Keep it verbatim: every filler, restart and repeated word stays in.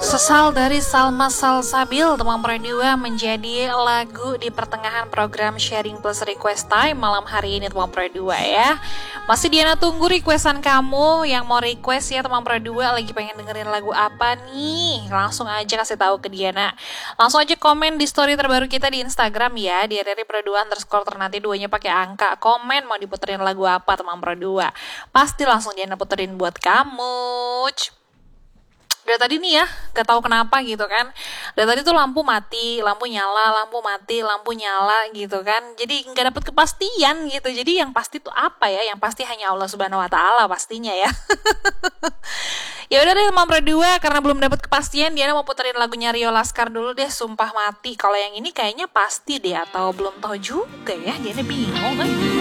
Sesal dari Salma Salsabil, teman Produa, menjadi lagu di pertengahan program Sharing Plus Request Time malam hari ini teman Produa ya. Masih Diana tunggu requestan kamu yang mau request ya teman Produa, lagi pengen dengerin lagu apa nih? Langsung aja kasih tahu ke Diana. Langsung aja komen di story terbaru kita di Instagram ya, di R R I Produa underscore ternanti duanya pakai angka. Komen mau diputerin lagu apa teman Produa. Pasti langsung Diana puterin buat kamu. Dari tadi nih ya, gak tahu kenapa gitu kan. Dari tadi tuh lampu mati, lampu nyala, lampu mati, lampu nyala gitu kan. Jadi gak dapet kepastian gitu. Jadi yang pasti tuh apa ya? Yang pasti hanya Allah Subhanahu Wa Taala pastinya ya. Ya udah deh teman Produa, karena belum dapet kepastian, Diana mau puterin lagunya Rio Laskar dulu deh, Sumpah Mati. Kalau yang ini kayaknya pasti deh, atau belum tahu juga ya. Diana bingung kan.